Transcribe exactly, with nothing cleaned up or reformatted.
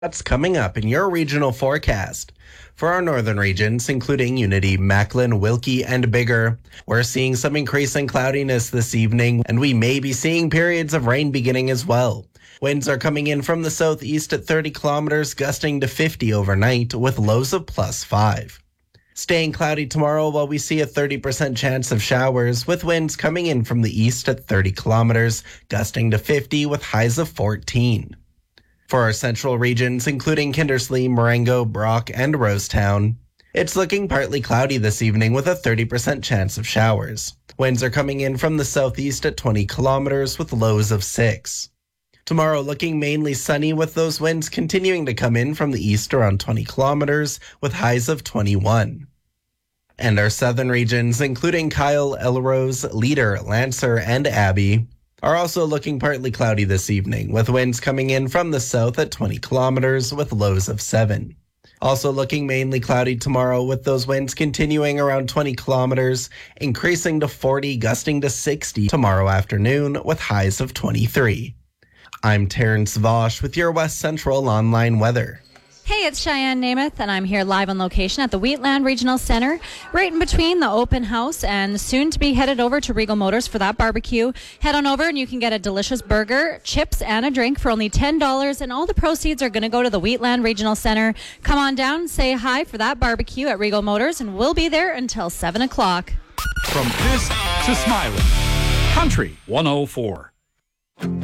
That's coming up in your regional forecast. For our northern regions, including Unity, Macklin, Wilkie, and Bigger, we're seeing some increasing cloudiness this evening, and we may be seeing periods of rain beginning as well. Winds are coming in from the southeast at thirty kilometers, gusting to fifty overnight, with lows of plus five. Staying cloudy tomorrow while we see a thirty percent chance of showers, with winds coming in from the east at thirty kilometers, gusting to fifty with highs of fourteen. For our central regions, including Kindersley, Marengo, Brock, and Rosetown, it's looking partly cloudy this evening with a thirty percent chance of showers. Winds are coming in from the southeast at twenty kilometers with lows of six. Tomorrow looking mainly sunny with those winds continuing to come in from the east around twenty kilometers with highs of twenty-one. And our southern regions, including Kyle, Elrose, Leader, Lancer, and Abbey, are also looking partly cloudy this evening, with winds coming in from the south at twenty kilometers with lows of seven. Also looking mainly cloudy tomorrow, with those winds continuing around twenty kilometers, increasing to forty, gusting to sixty tomorrow afternoon with highs of twenty-three. I'm Terrence Vosh with your West Central Online weather. Hey, it's Cheyenne Namath, and I'm here live on location at the Wheatland Regional Center, right in between the open house and soon to be headed over to Regal Motors for that barbecue. Head on over and you can get a delicious burger, chips, and a drink for only ten dollars, and all the proceeds are going to go to the Wheatland Regional Center. Come on down, say hi for that barbecue at Regal Motors, and we'll be there until seven o'clock. From this to Smiling, Country one oh four.